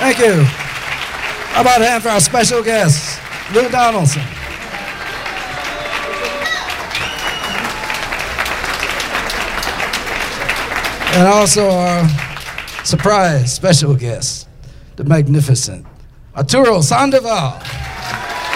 Thank you. How about a hand for our special guest, Lou Donaldson. And also our surprise special guest, the magnificent Arturo Sandoval.